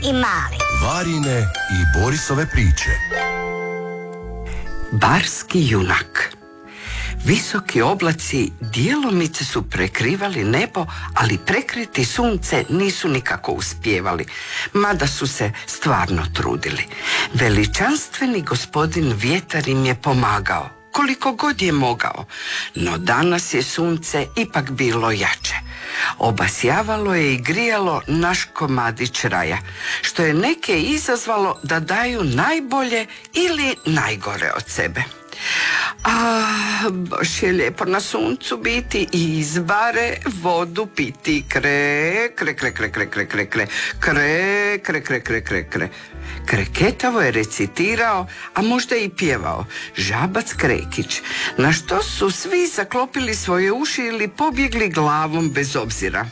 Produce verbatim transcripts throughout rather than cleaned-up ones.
i mali. Varine i Borisove priče. Barski junak. Visoki oblaci djelomice su prekrivali nebo, ali prekriti sunce nisu nikako uspijevali, mada su se stvarno trudili. Veličanstveni gospodin vjetar im je pomagao, koliko god je mogao, no danas je sunce ipak bilo jače. Obasjavalo je i grijalo naš komadić raja, što je neke izazvalo da daju najbolje ili najgore od sebe. A, baš je lijepo na suncu biti i iz bare vodu piti. Kre, kre, kre, kre, kre, kre, kre, kre, kre, kre, kre, kre, kre, kre. Kreketavo je recitirao, a možda i pjevao, žabac Krekić, na što su svi zaklopili svoje uši ili pobjegli glavom bez obzira.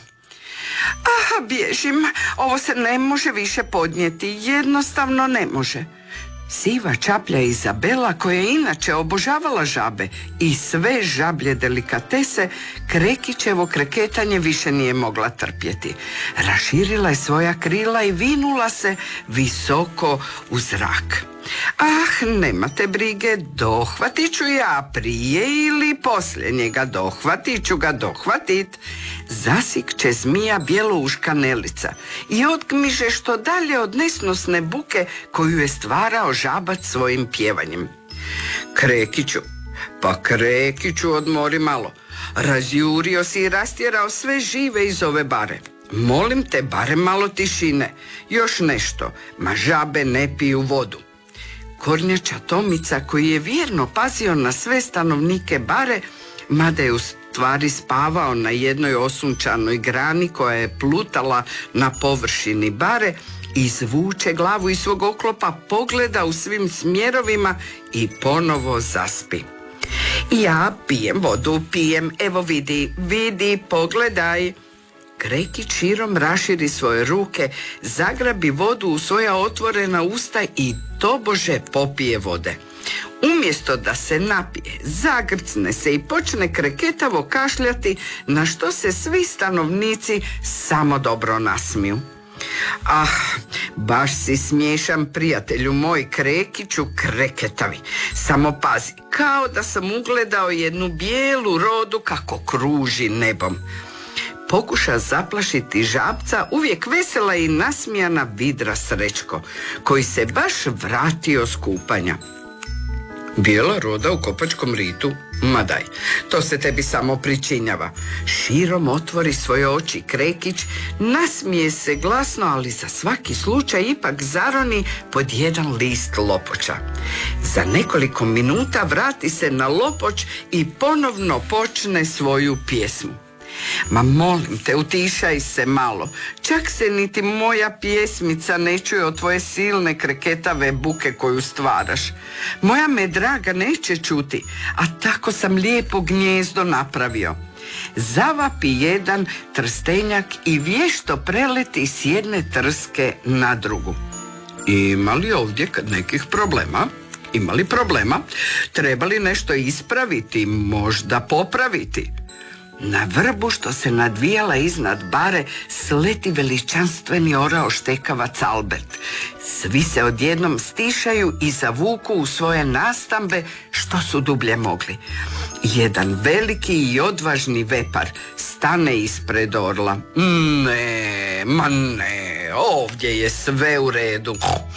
Aha, bježim, ovo se ne može više podnijeti, jednostavno ne može. Siva čaplja Izabela, koja je inače obožavala žabe i sve žablje delikatese, Krekićevo kreketanje više nije mogla trpjeti. Raširila je svoja krila i vinula se visoko u zrak. Ah, nemate brige, dohvatit ću ja prije ili poslije njega, dohvatit ću ga, dohvatit. Zasikće zmija bjelouška Nelica i odgmiže što dalje od nesnosne buke koju je stvarao žabac svojim pjevanjem. Krekiću, pa Krekiću, odmori malo. Razjurio si i rastjerao sve žive iz ove bare. Molim te, barem malo tišine. Još nešto, ma žabe ne piju vodu. Kornjača Tomica, koji je vjerno pazio na sve stanovnike bare, mada je u stvari spavao na jednoj osunčanoj grani koja je plutala na površini bare, izvuče glavu iz svog oklopa, pogleda u svim smjerovima i ponovo zaspi. Ja pijem vodu, pijem, evo vidi, vidi, pogledaj. Krekić širom raširi svoje ruke, zagrabi vodu u svoja otvorena usta i tobože popije vode. Umjesto da se napije, zagrcne se i počne kreketavo kašljati, na što se svi stanovnici samo dobro nasmiju. Ah, baš si smiješan, prijatelju moj, Krekiću kreketavi. Samo pazi, kao da sam ugledao jednu bijelu rodu kako kruži nebom. Pokuša zaplašiti žabca, uvijek vesela i nasmijana Vidra Srećko, koji se baš vratio s kupanja. Bijela roda u Kopačkom ritu? Ma daj, to se tebi samo pričinjava. Širom otvori svoje oči Krekić, nasmije se glasno, ali za svaki slučaj ipak zaroni pod jedan list lopoča. Za nekoliko minuta vrati se na lopoč i ponovno počne svoju pjesmu. Ma molim te, utišaj se malo, čak se niti moja pjesmica ne čuje od tvoje silne kreketave buke koju stvaraš. Moja me draga neće čuti, a tako sam lijepo gnijezdo napravio. Zavapi jedan trstenjak i vješto preleti s jedne trske na drugu. Ima li ovdje nekih problema? Ima li problema? Treba li nešto ispraviti, možda popraviti? Na vrbu što se nadvijala iznad bare sleti veličanstveni orao štekavac Albert. Svi se odjednom stišaju i zavuku u svoje nastambe što su dublje mogli. Jedan veliki i odvažni vepar stane ispred orla. Ne, ma ne, ovdje je sve u redu.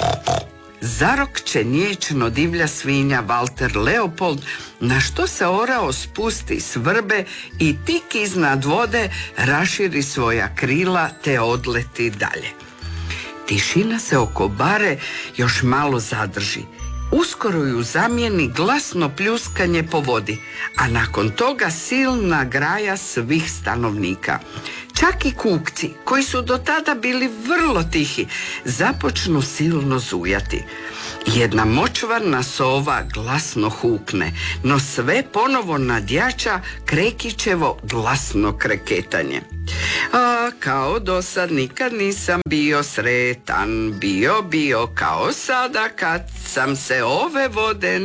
Zarokće nječno divlja svinja Valter Leopold, na što se orao spusti s vrbe i tik iznad vode raširi svoja krila te odleti dalje. Tišina se oko bare još malo zadrži. Uskoro ju zamijeni glasno pljuskanje po vodi, a nakon toga silna graja svih stanovnika. Čak i kukci, koji su do tada bili vrlo tihi, započnu silno zujati. Jedna močvarna sova glasno hukne, no sve ponovo nadjača Krekićevo glasno kreketanje. A kao do sad nikad nisam bio sretan, bio bio kao sada kad sam se ove vode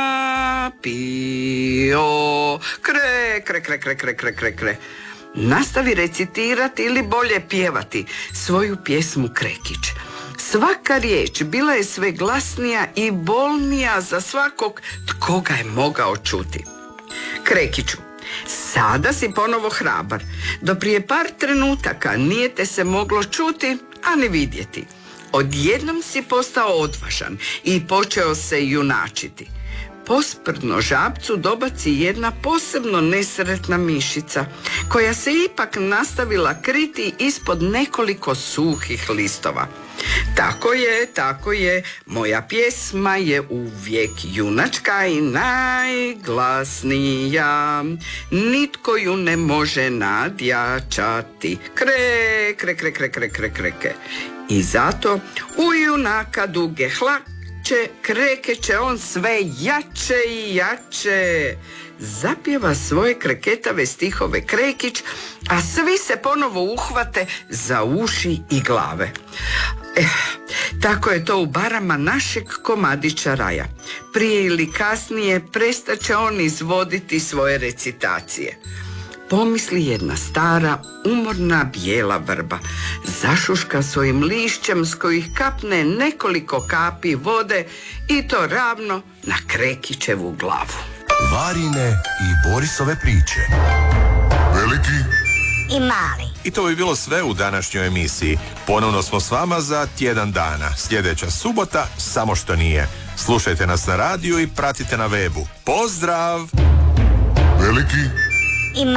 napio. Kre, kre, kre, kre, kre, kre, kre, kre. Nastavi recitirati ili bolje pjevati svoju pjesmu Krekić. Svaka riječ bila je sve glasnija i bolnija za svakog tko ga je mogao čuti. Krekiću, sada si ponovo hrabar. Do prije par trenutaka nije te se moglo čuti, a ne vidjeti. Odjednom si postao odvažan i počeo se junačiti. Posprdno žabcu dobaci jedna posebno nesretna mišica, koja se ipak nastavila kriti ispod nekoliko suhih listova. Tako je, tako je, moja pjesma je uvijek junačka i najglasnija. Nitko ju ne može nadjačati. Kre, kre, kre, kre, kre, kre, kre, kre. I zato u junaka duge hlače krekeće on sve jače i jače. Zapjeva svoje kreketave stihove Krekić, a svi se ponovo uhvate za uši i glave. Eh, tako je to u barama našeg komadića Raja. Prije ili kasnije prestat će on izvoditi svoje recitacije. Pomisli jedna stara, umorna bijela vrba. Zašuška svojim lišćem s kojih kapne nekoliko kapi vode i to ravno na Krekićevu glavu. Varine i Borisove priče. Veliki i mali. I to bi bilo sve u današnjoj emisiji. Ponovno smo s vama za tjedan dana. Sljedeća subota, samo što nije. Slušajte nas na radiju i pratite na webu. Pozdrav! Veliki